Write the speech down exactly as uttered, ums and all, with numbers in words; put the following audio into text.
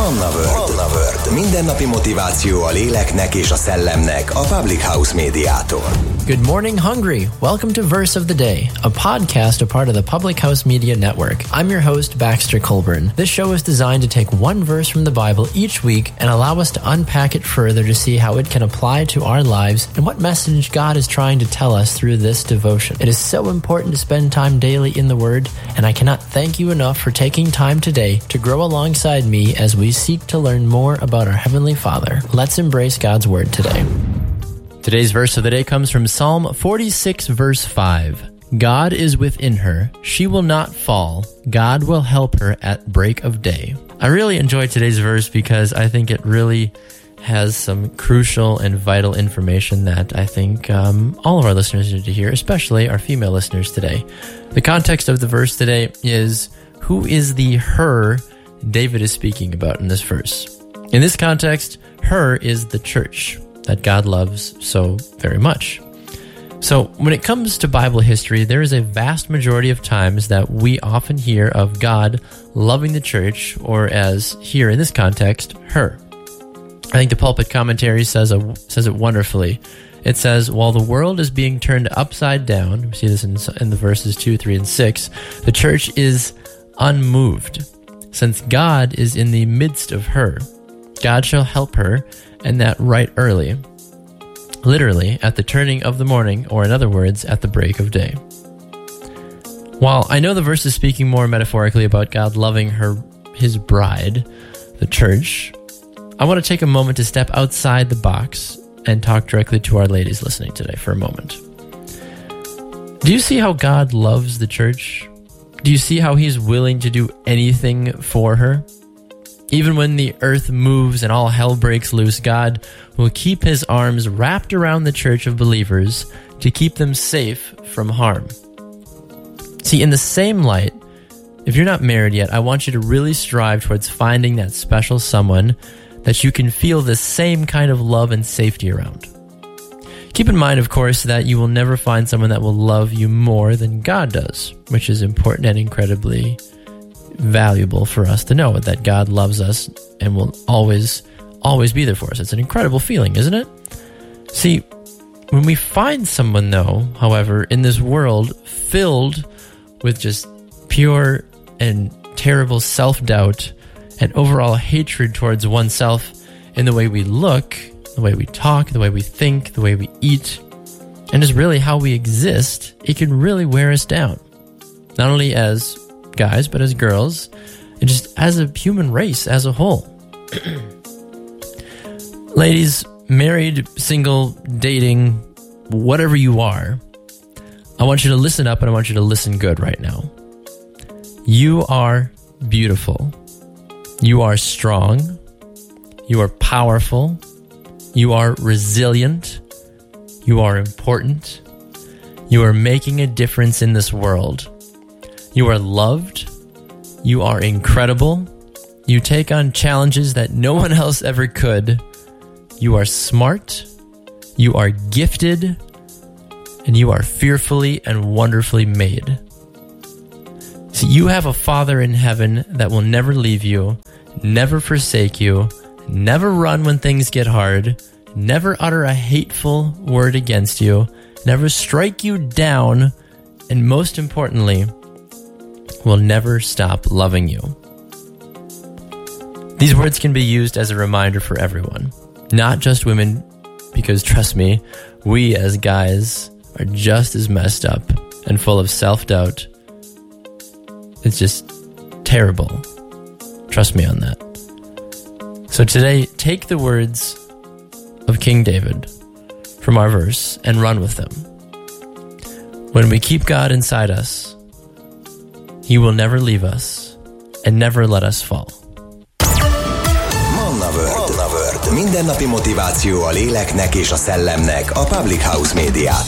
Manna World. Manna World. Mindennapi motiváció a léleknek és a szellemnek a Public House Médiától. Good morning, Hungary. Welcome to Verse of the Day, a podcast a part of the Public House Media Network. I'm your host, Baxter Colburn. This show is designed to take one verse from the Bible each week and allow us to unpack it further to see how it can apply to our lives and what message God is trying to tell us through this devotion. It is so important to spend time daily in the Word, and I cannot thank you enough for taking time today to grow alongside me as we seek to learn more about our Heavenly Father. Let's embrace God's Word today. Today's verse of the day comes from Psalm forty-six, verse five. God is within her. She will not fall. God will help her at break of day. I really enjoyed today's verse because I think it really has some crucial and vital information that I think um, all of our listeners need to hear, especially our female listeners today. The context of the verse today is, who is the her David is speaking about in this verse? In this context, her is the church that God loves so very much. So when it comes to Bible history, there is a vast majority of times that we often hear of God loving the church, or as here in this context, her. I think the Pulpit Commentary says a, says it wonderfully. It says, while the world is being turned upside down, we see this in, in the verses two, three, and six, the church is unmoved, since God is in the midst of her. God shall help her, and that right early, literally at the turning of the morning, or in other words, at the break of day. While I know the verse is speaking more metaphorically about God loving her, his bride, the church, I want to take a moment to step outside the box and talk directly to our ladies listening today for a moment. Do you see how God loves the church? Do you see how he's willing to do anything for her? Even when the earth moves and all hell breaks loose, God will keep his arms wrapped around the church of believers to keep them safe from harm. See, in the same light, if you're not married yet, I want you to really strive towards finding that special someone that you can feel the same kind of love and safety around. Keep in mind, of course, that you will never find someone that will love you more than God does, which is important and incredibly valuable for us to know, that God loves us and will always, always be there for us. It's an incredible feeling, isn't it? See, when we find someone, though, however, in this world filled with just pure and terrible self-doubt and overall hatred towards oneself in the way we look, the way we talk, the way we think, the way we eat, and just really how we exist, it can really wear us down. Not only as guys, but as girls, and just as a human race as a whole. Ladies, married, single, dating, whatever you are, I want you to listen up and I want you to listen good right now. You are beautiful. You are strong. You are powerful. You are resilient. You are important. You are making a difference in this world. You are loved. You are incredible. You take on challenges that no one else ever could. You are smart. You are gifted. And you are fearfully and wonderfully made. See, you have a Father in heaven that will never leave you, never forsake you, never run when things get hard, never utter a hateful word against you, never strike you down, and most importantly, will never stop loving you. These words can be used as a reminder for everyone, not just women, because trust me, we as guys are just as messed up and full of self-doubt. It's just terrible. Trust me on that. So today, take the words of King David from our verse and run with them. When we keep God inside us, he will never leave us and never let us fall. Manna World. Mindennapi motiváció a léleknek és a szellemnek a Public House Médiától.